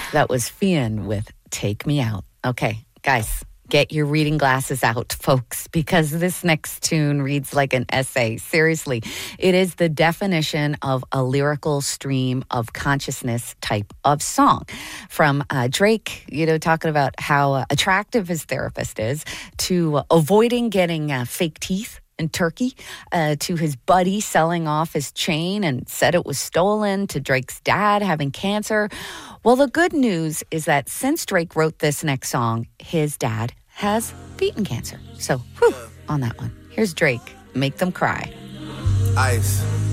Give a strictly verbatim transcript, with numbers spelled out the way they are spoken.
That was Fian with Take Me Out. Okay, guys, get your reading glasses out, folks, because this next tune reads like an essay. Seriously, it is the definition of a lyrical stream of consciousness type of song. From uh, Drake, you know, talking about how uh, attractive his therapist is, to uh, avoiding getting uh, fake teeth in Turkey, uh, to his buddy selling off his chain and said it was stolen, to Drake's dad having cancer. Well, the good news is that since Drake wrote this next song, his dad has beaten cancer. So, whew, on that one. Here's Drake, Make Them Cry. Ice.